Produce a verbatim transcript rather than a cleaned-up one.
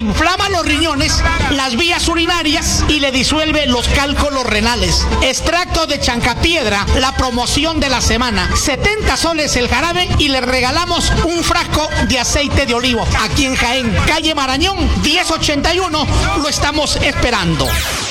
desinflama los riñones, las vías urinarias y le disuelve los cálculos renales. Extracto de chancapiedra, la promoción de la semana. setenta soles el jarabe y le regalamos un frasco de aceite de olivo. Aquí en Jaén, calle Marañón, diez ochenta y uno, lo estamos esperando.